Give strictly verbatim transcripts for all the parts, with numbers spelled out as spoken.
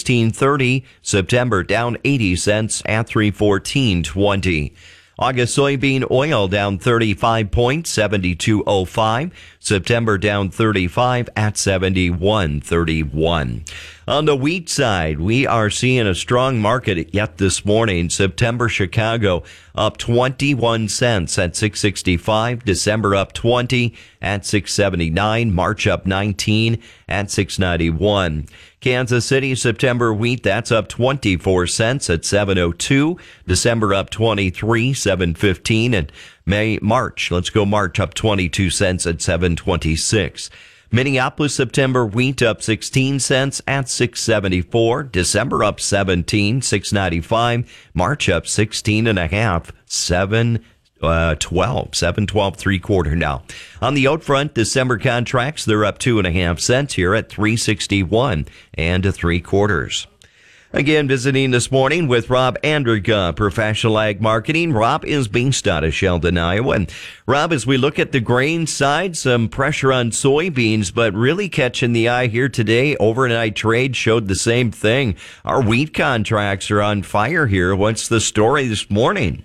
sixteen thirty. September down eighty cents at three fourteen twenty. August soybean oil down thirty-five points, seventy-two oh five. September down thirty-five at seventy-one thirty-one. On the wheat side, we are seeing a strong market yet this morning. September Chicago up twenty-one cents at six sixty-five. December up twenty at six seventy-nine. March up nineteen at six ninety-one. Kansas City September wheat, that's up twenty-four cents at seven oh two. December up twenty-three, seven fifteen. And May, March, let's go March up twenty-two cents at seven twenty-six. Minneapolis September wheat up sixteen cents at six seventy-four. December up seventeen, six ninety-five. March up sixteen and a half, seven Uh, twelve, seven twelve, three quarter now. On the out front, December contracts, they're up two and a half cents here at three sixty-one and a three quarters. Again, visiting this morning with Rob Andriga, Professional Ag Marketing. Rob is based out of Sheldon, Iowa. And Rob, as we look at the grain side, some pressure on soybeans, but really catching the eye here today. Overnight trade showed the same thing. Our wheat contracts are on fire here. What's the story this morning?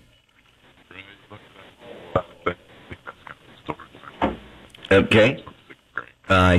Okay. Uh,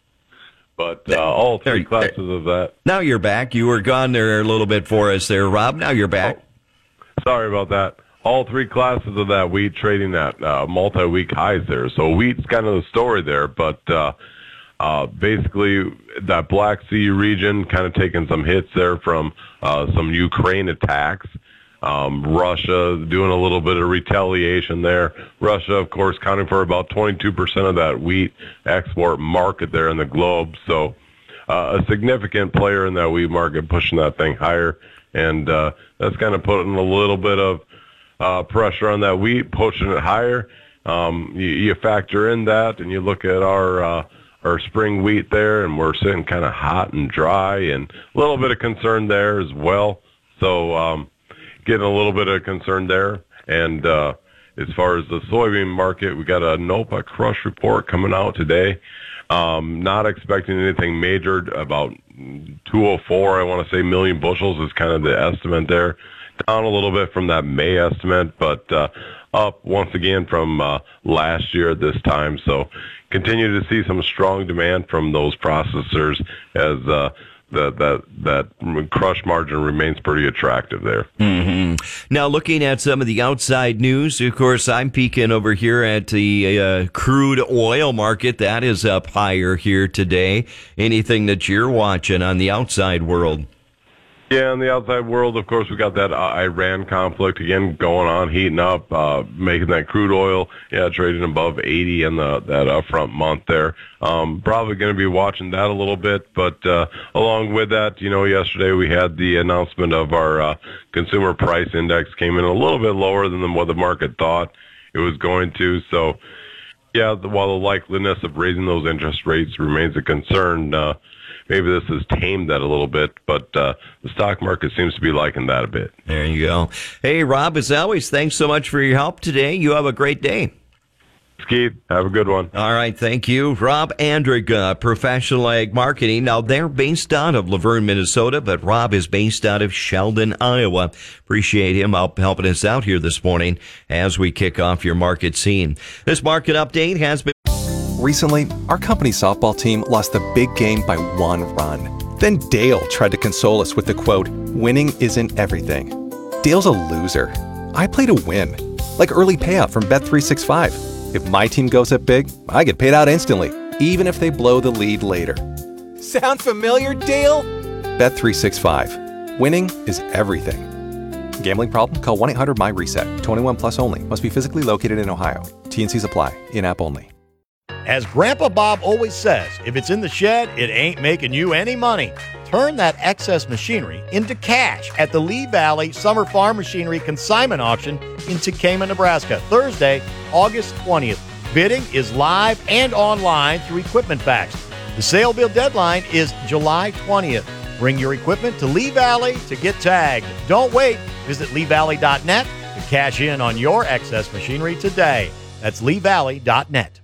but uh, all three there, classes there. of that. Now you're back. You were gone there a little bit for us there, Rob. Now you're back. Oh, sorry about that. All three classes of that wheat trading at uh, multi-week highs there. So wheat's kind of the story there, but uh, uh, basically that Black Sea region kind of taking some hits there from uh, some Ukraine attacks. Um, Russia doing a little bit of retaliation there. Russia, of course, counting for about twenty-two percent of that wheat export market there in the globe. So uh, a significant player in that wheat market pushing that thing higher. And uh, that's kind of putting a little bit of uh, pressure on that wheat, pushing it higher. Um, you, you factor in that and you look at our uh, our spring wheat there, and we're sitting kind of hot and dry, and a little bit of concern there as well. So um, getting a little bit of concern there. And uh, as far as the soybean market, we got a NOPA crush report coming out today. Um, not expecting anything major. About two oh four, I want to say, million bushels is kind of the estimate there. Down a little bit from that May estimate, but uh, up once again from uh, last year at this time. So continue to see some strong demand from those processors as uh, that that that crush margin remains pretty attractive there. Mm-hmm. Now, looking at some of the outside news, of course, I'm peeking over here at the uh, crude oil market. That is up higher here today. Anything that you're watching on the outside world? Yeah, in the outside world, of course, we got that uh, Iran conflict again going on, heating up, uh, making that crude oil, yeah, trading above eighty in the that upfront month there. Um, probably going to be watching that a little bit, but uh, along with that, you know, yesterday we had the announcement of our uh, consumer price index came in a little bit lower than what the market thought it was going to. So, yeah, the, while the likeliness of raising those interest rates remains a concern, uh, maybe this has tamed that a little bit, but uh, the stock market seems to be liking that a bit. There you go. Hey, Rob, as always, thanks so much for your help today. You have a great day. Keith, have a good one. All right, thank you. Rob Andriga, Professional Ag Marketing. Now, they're based out of Laverne, Minnesota, but Rob is based out of Sheldon, Iowa. Appreciate him helping us out here this morning as we kick off your market scene. This market update has been... Recently, our company's softball team lost the big game by one run. Then Dale tried to console us with the quote, "Winning isn't everything." Dale's a loser. I play to win, like early payout from Bet three sixty-five. If my team goes up big, I get paid out instantly, even if they blow the lead later. Sound familiar, Dale? Bet three sixty-five. Winning is everything. Gambling problem? Call one eight hundred M Y reset. twenty-one plus only. Must be physically located in Ohio. T and Cs apply. In-app only. As Grandpa Bob always says, if it's in the shed, it ain't making you any money. Turn that excess machinery into cash at the Lee Valley Summer Farm Machinery Consignment Auction in Tekamah, Nebraska, Thursday, August twentieth. Bidding is live and online through Equipment Facts. The sale bid deadline is July twentieth. Bring your equipment to Lee Valley to get tagged. Don't wait. Visit lee valley dot net to cash in on your excess machinery today. That's lee valley dot net.